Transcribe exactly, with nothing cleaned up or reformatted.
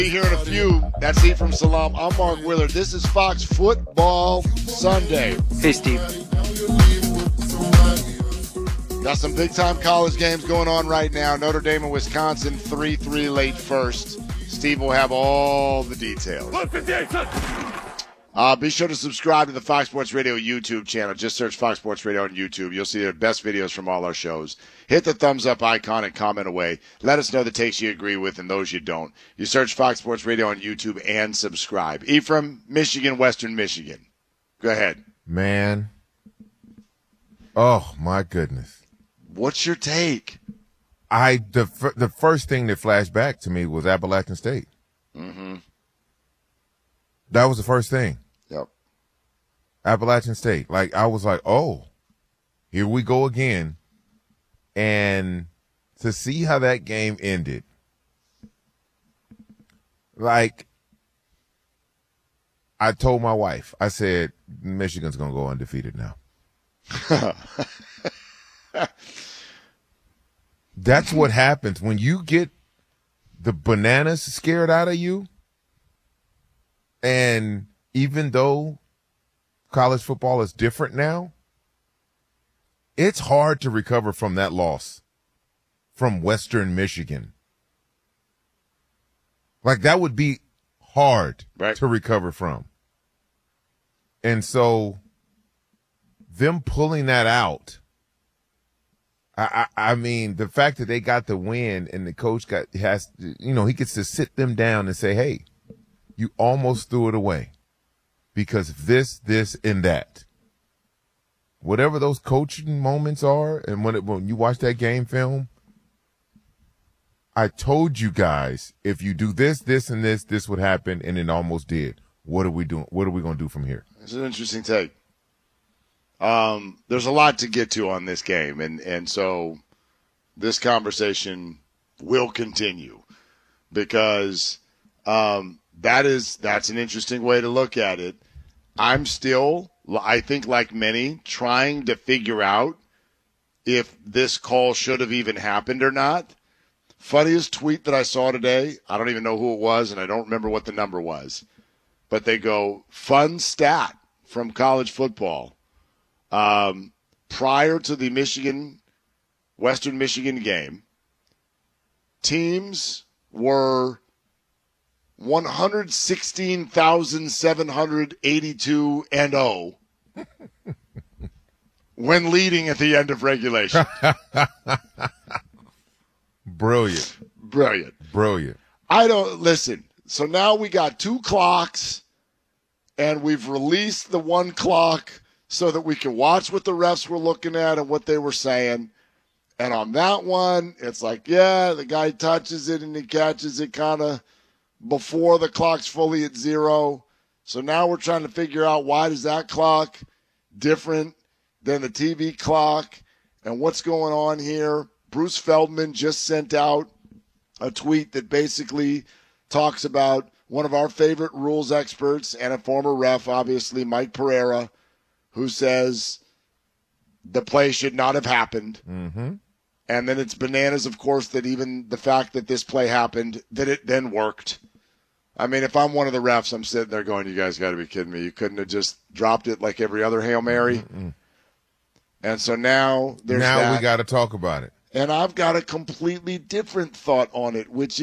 Here in a few. That's E from Salam. I'm Mark Willard. This is Fox Football Sunday. Hey, Steve. Got some big-time college games going on right now. Notre Dame and Wisconsin, three three late first. Steve will have all the details. Uh, be sure to subscribe to the Fox Sports Radio YouTube channel. Just search Fox Sports Radio on YouTube. You'll see the best videos from all our shows. Hit the thumbs up icon and comment away. Let us know the takes you agree with and those you don't. You search Fox Sports Radio on YouTube and subscribe. Ephraim, Michigan, Western Michigan. Go ahead. Man. Oh, my goodness. What's your take? I the the first thing that flashed back to me was Appalachian State. Mm-hmm. That was the first thing. Yep. Appalachian State. Like, I was like, oh, here we go again. And to see how that game ended, like, I told my wife, I said, Michigan's going to go undefeated now. That's what happens when you get the bananas scared out of you. And even though college football is different now, it's hard to recover from that loss from Western Michigan. Like, that would be hard right. to recover from. And so them pulling that out, I, I, I mean, the fact that they got the win and the coach got has, you know, he gets to sit them down and say, hey, you almost threw it away because of this, this, and that. Whatever those coaching moments are, and when it, when you watch that game film, I told you guys, if you do this, this, and this, this would happen, and it almost did. What are we doing? What are we going to do from here? It's an interesting take. Um, there's a lot to get to on this game, and, and so this conversation will continue because um, that is that's an interesting way to look at it. I'm still, I think like many, trying to figure out if this call should have even happened or not. Funniest tweet that I saw today, I don't even know who it was, and I don't remember what the number was, but they go, fun stat from college football. Um, prior to the Michigan, Western Michigan game, teams were one hundred sixteen thousand seven hundred eighty-two and oh when leading at the end of regulation. Brilliant. Brilliant. Brilliant. I don't, listen, so now we got two clocks, and we've released the one clock so that we can watch what the refs were looking at and what they were saying. And on that one, it's like, yeah, the guy touches it and he catches it kind of before the clock's fully at zero. So now we're trying to figure out why is that clock different than the T V clock and what's going on here. Bruce Feldman just sent out a tweet that basically talks about one of our favorite rules experts and a former ref, obviously, Mike Pereira, who says the play should not have happened. Mm-hmm. And then it's bananas, of course, that even the fact that this play happened, that it then worked. I mean, if I'm one of the refs, I'm sitting there going, you guys got to be kidding me. You couldn't have just dropped it like every other Hail Mary? Mm-hmm. And so now there's Now that. we got to talk about it. And I've got a completely different thought on it, which